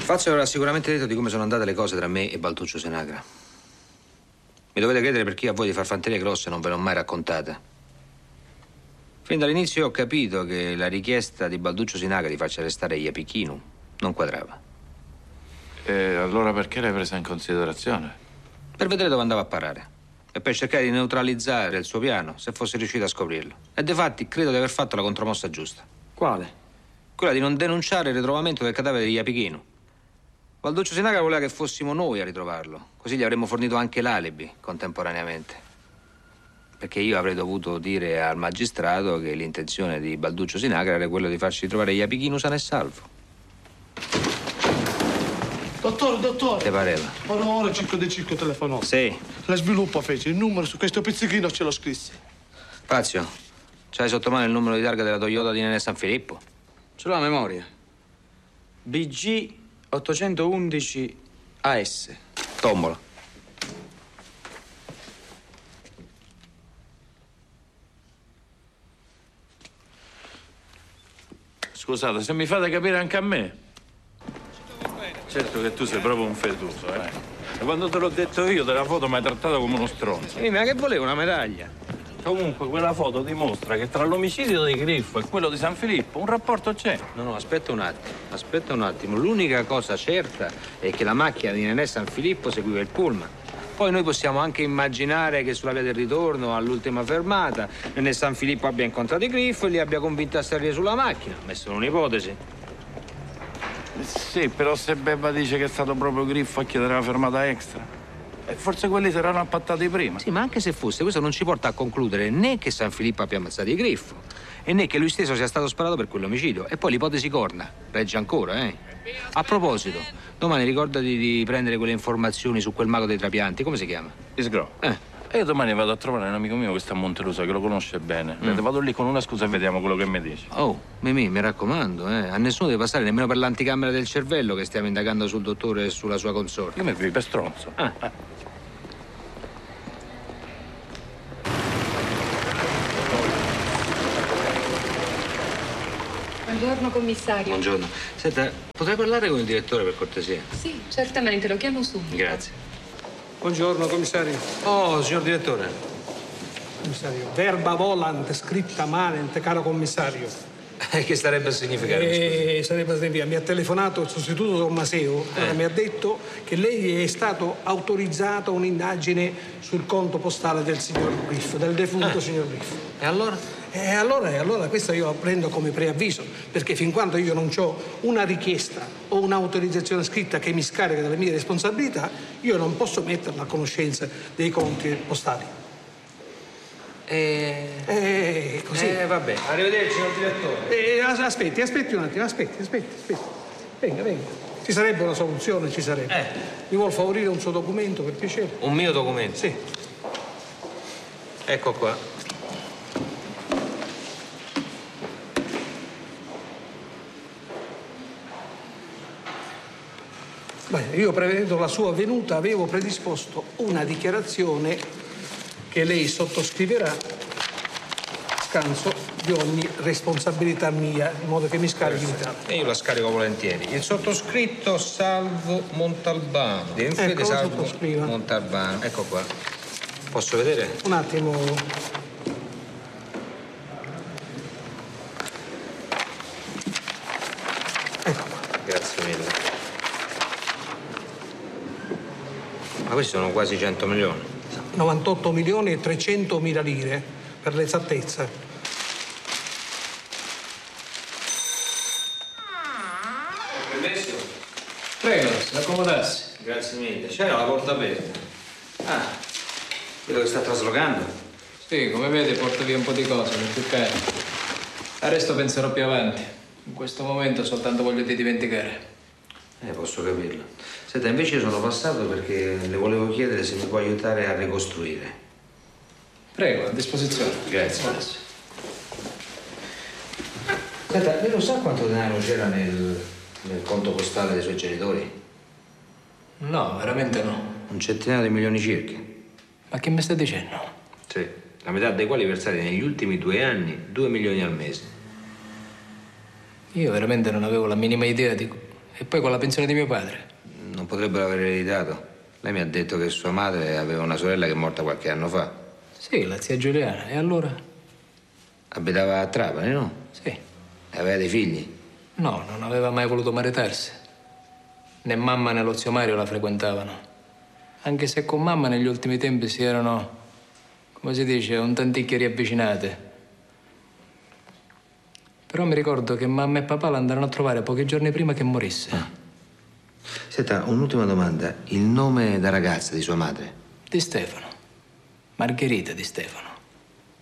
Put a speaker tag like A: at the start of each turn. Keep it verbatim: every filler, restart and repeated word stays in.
A: Fazio avrà sicuramente detto di come sono andate le cose tra me e Balduccio Sinagra. Mi dovete credere perché io a voi di far fanterie grosse non ve l'ho mai raccontata. Fin dall'inizio ho capito che la richiesta di Balduccio Sinagra di farci arrestare Iapichinu non quadrava.
B: E allora perché l'hai presa in considerazione?
A: Per vedere dove andava a parare e per cercare di neutralizzare il suo piano se fosse riuscito a scoprirlo. E difatti credo di aver fatto la contromossa giusta.
C: Quale?
A: Quella di non denunciare il ritrovamento del cadavere di Iapichinu. Balduccio Sinagra voleva che fossimo noi a ritrovarlo, così gli avremmo fornito anche l'alibi contemporaneamente. Perché io avrei dovuto dire al magistrato che l'intenzione di Balduccio Sinagra era quella di farci ritrovare Iapichinu sano e salvo.
D: Dottore, dottore.
A: Te pareva?
D: Ora, ora cinque di cinque telefonò.
A: Sì.
D: La sviluppo fece il numero su questo pizzichino, ce lo scrisse.
A: Fazio, c'hai sotto mano il numero di targa della Toyota di Nenè San Filippo?
C: Ce l'ho a memoria. B G ottocentoundici A S.
A: Tombola.
B: Scusate, se mi fate capire anche a me. Certo che tu sei proprio un fetuso, eh. E quando te l'ho detto io, della foto mi hai trattato come uno stronzo.
A: Sì, ma che volevo, una medaglia?
B: Comunque, quella foto dimostra che tra l'omicidio di Griffo e quello di San Filippo un rapporto c'è.
A: No, no, aspetta un attimo, aspetta un attimo. L'unica cosa certa è che la macchina di Nenè San Filippo seguiva il pullman. Poi noi possiamo anche immaginare che sulla via del ritorno, all'ultima fermata, Nenè San Filippo abbia incontrato i Griffo e li abbia convinti a salire sulla macchina. Ma è solo un'ipotesi.
B: Sì, però se Bebba dice che è stato proprio Griffo a chiedere la fermata extra, eh, forse quelli si erano appattati prima.
A: Sì, ma anche se fosse, questo non ci porta a concludere né che San Filippo abbia ammazzato i Griffo e né che lui stesso sia stato sparato per quell'omicidio. E poi l'ipotesi corna regge ancora, eh? A proposito, domani ricordati di prendere quelle informazioni su quel mago dei trapianti. Come si chiama?
B: Isgro.
A: Eh.
B: E io domani vado a trovare un amico mio che sta a Montelusa, che lo conosce bene.
A: Mm.
B: Vedete, vado lì con una scusa e vediamo quello che mi dice.
A: Oh, Mimì, mi raccomando, eh. A nessuno deve passare nemmeno per l'anticamera del cervello che stiamo indagando sul dottore e sulla sua consorte.
B: Io mi vivo per stronzo.
A: Ah.
B: Eh.
E: Buongiorno, commissario.
A: Buongiorno. Senta, potrei parlare con il direttore per cortesia?
E: Sì, certamente, lo chiamo subito.
A: Grazie.
F: Buongiorno, commissario.
A: Oh, signor direttore.
F: Commissario, verba volant, scritta malent, caro commissario.
A: Che starebbe a significare?
F: Eh, sarebbe a significare, mi ha telefonato il sostituto Tommaseo,
A: Eh.
F: mi ha detto che lei è stato autorizzato a un'indagine sul conto postale del signor Griffo, del defunto
A: Eh.
F: signor Griffo.
A: E allora?
F: E allora, e allora questo io lo prendo come preavviso, perché fin quando io non ho una richiesta o un'autorizzazione scritta che mi scarica dalle mie responsabilità, io non posso metterla a conoscenza dei conti postali.
A: Eh...
F: Eh, così.
A: Eh, vabbè. Arrivederci, signor direttore.
F: Eh, as- aspetti, aspetti un attimo, aspetti, aspetti, aspetti. Venga, venga. Ci sarebbe una soluzione, ci sarebbe.
A: Eh.
F: Mi vuol favorire un suo documento, per piacere?
A: Un mio documento?
F: Sì.
A: Ecco qua.
F: Beh, io prevedendo la sua venuta avevo predisposto una dichiarazione che lei sottoscriverà scanso di ogni responsabilità mia, in modo che mi scarichi in Italia.
A: E io la scarico volentieri. Il sottoscritto Salvo Montalbano. Di
F: Ecco,
A: Fede
F: lo
A: Salvo
F: sottoscriva.
A: Montalbano. Ecco qua. Posso vedere?
F: Un attimo. Ecco qua.
A: Grazie mille. Ma questi sono quasi cento milioni.
F: novantotto milioni e trecentomila lire, per l'esattezza.
A: Permesso?
C: Prego, accomodarsi.
A: Grazie mille. C'era la porta aperta. Ah, vedo che sta traslocando.
C: Sì, come vede porto via un po' di cose, non più caro. Al resto penserò più avanti. In questo momento soltanto voglio di dimenticare.
A: Eh, posso capirlo. Senta, invece io sono passato perché le volevo chiedere se mi può aiutare a ricostruire.
C: Prego, a disposizione.
A: Grazie. Senta, lei lo sa quanto denaro c'era nel, nel conto postale dei suoi genitori?
C: No, veramente no.
A: Un centinaio di milioni circa.
C: Ma che mi stai dicendo?
A: Sì. La metà dei quali versati negli ultimi due anni, due milioni al mese.
C: Io veramente non avevo la minima idea di... E poi con la pensione di mio padre?
A: Non potrebbero aver ereditato. Lei mi ha detto che sua madre aveva una sorella che è morta qualche anno fa.
C: Sì, la zia Giuliana. E allora?
A: Abitava a Trapani, no?
C: Sì.
A: E aveva dei figli?
C: No, non aveva mai voluto maritarsi. Né mamma né lo zio Mario la frequentavano. Anche se con mamma negli ultimi tempi si erano, come si dice, un tanticchio riavvicinate. Però mi ricordo che mamma e papà l'andarono a trovare pochi giorni prima che morisse.
A: Ah. Senta, un'ultima domanda. Il nome da ragazza di sua madre?
C: Di Stefano. Margherita Di Stefano.